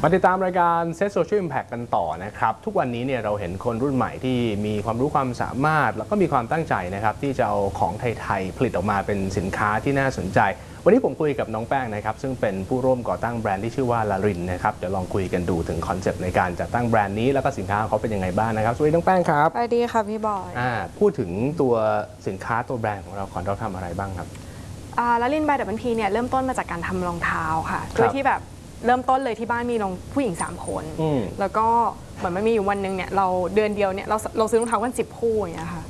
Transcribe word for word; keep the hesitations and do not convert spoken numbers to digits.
มาติดตามรายการ Set Social Impact กันต่อนะครับทุกวันนี้เนี่ยเราเห็นคนรุ่นใหม่ที่มีความรู้ความสามารถแล้วก็มีความตั้งใจนะครับที่จะเอาของไทยๆผลิตออกมาเป็นสินค้าที่น่าสนใจวันนี้ผมคุยกับน้องแป้งนะครับซึ่งเป็นผู้ร่วมก่อตั้งแบรนด์ที่ชื่อว่าลารินนะครับเดี๋ยวลองคุยกันดูถึงคอนเซปต์ในการจัดตั้งแบรนด์นี้แล้วก็สินค้าของเขาเป็นยังไงบ้างนะครับสวัสดีน้องแป้งครับสวัสดีค่ะพี่บอยอ่าพูดถึงตัวสินค้าตัวแบรนด์ของเราก่อนเราทำอะไรบ้างครับลาลินบายดับเบิลพีเนี่ยเริ่มต้นมาจากการทำรองเท้าค่ะโดยที่แบบเริ่มต้นเลยที่บ้านมีน้องผู้หญิงสามคนแล้วก็เหมือนมันมีอยู่วันหนึ่งเนี่ยเราเดือนเดียวเนี่ยเราเราซื้อรองเท้ากันสิบคู่อย่างเงี้ยค่ะ